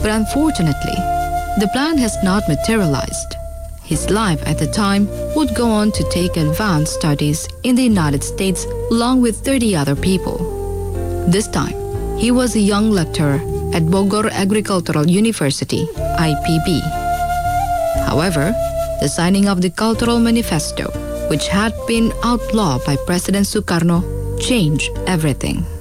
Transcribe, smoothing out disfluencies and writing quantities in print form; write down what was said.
But unfortunately, the plan has not materialized. His life at the time would go on to take advanced studies in the United States along with 30 other people. This time, he was a young lecturer at Bogor Agricultural University, IPB. However, the signing of the Cultural Manifesto, which had been outlawed by President Sukarno, changed everything.